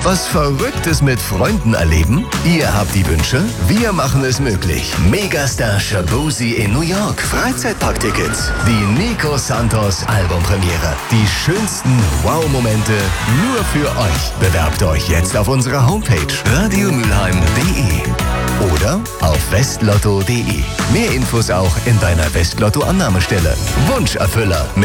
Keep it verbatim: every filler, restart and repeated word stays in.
Was Verrücktes mit Freunden erleben? Ihr habt die Wünsche? Wir machen es möglich. Megastar Shaboozey in New York. Freizeitparktickets. Die Nico Santos Albumpremiere. Die schönsten Wow-Momente nur für euch. Bewerbt euch jetzt auf unserer Homepage radiomülheim punkt de oder auf westlotto punkt de. Mehr Infos auch in deiner Westlotto-Annahmestelle. Wunscherfüller mit